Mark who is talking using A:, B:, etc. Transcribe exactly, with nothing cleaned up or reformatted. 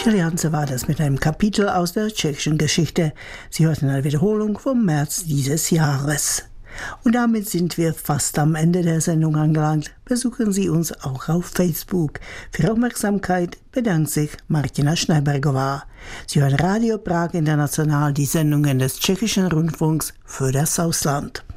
A: Kelly Hanse war das mit einem Kapitel aus der tschechischen Geschichte. Sie hörten eine Wiederholung vom März dieses Jahres. Und damit sind wir fast am Ende der Sendung angelangt. Besuchen Sie uns auch auf Facebook. Für Ihre Aufmerksamkeit bedankt sich Martina Schneibergová. Sie hören Radio Prag International, die Sendungen des tschechischen Rundfunks für das Ausland.